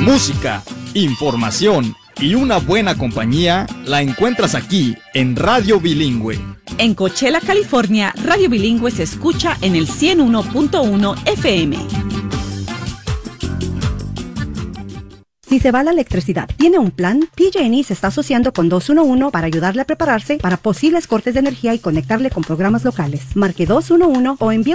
Música, información y una buena compañía la encuentras aquí en Radio Bilingüe. En Coachella, California, Radio Bilingüe se escucha en el 101.1 FM. Si se va la electricidad, ¿tiene un plan? PG&E se está asociando con 211 para ayudarle a prepararse para posibles cortes de energía y conectarle con programas locales. Marque 211 o envíe